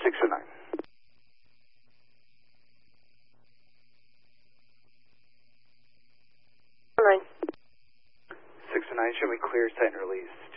609. 9. 609, show me clear, set and release.